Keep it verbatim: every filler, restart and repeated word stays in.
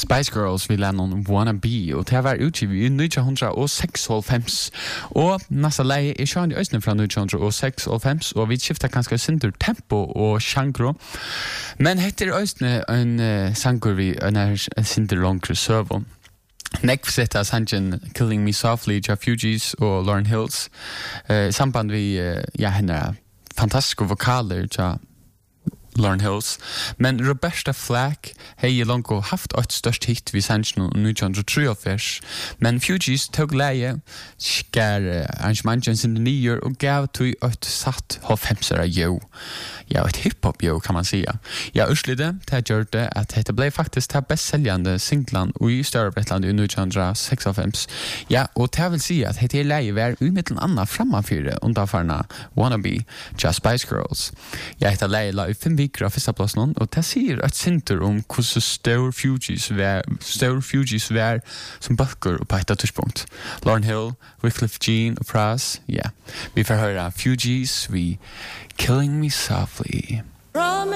Spice Girls vi Lennon Wanna Be, og det var utgivet i nitton seksoghalvfems. Og neste leie er sjøen i Østene fra nitton seksoghalvfems, og vi skifter kanskje sinter tempo og sjangro. Men heter Østene en uh, sanger vi en sinter langere søvn. Nekv setta sangen Killing Me Softly, Ja Fugees og Lauryn Hills. Uh, samband vi, uh, ja, henne fantastiske vokaler, ja, Lauryn Hills. Men Roberta Flack hei longo haft ett størst hit vi sangen nitton treogfyrre. Men Fugees tog leie, skar arrangementet sin nyer og gav tog ett satt halvfemsere jo. Ja, ett hiphop jo kan man säga. Ja, urslidet, det gjør det at dette ble faktisk det bestseljande singlan i større Bretland i nitton seksoghalvfems. Ja, og det vil si at dette leie var umiddelen anna framafyre underfarna Wanna Be, Just Spice Girls. Ja, dette leie la i fem viker av første plass noen, og det sier et sinter om hvordan stor Fugees var, stor Fugees var som bøkker på et tidspunkt. Lauryn Hill, Wycliffe Jean og Pras, ja. Vi får høre Fugees, vi Killing Me Softly.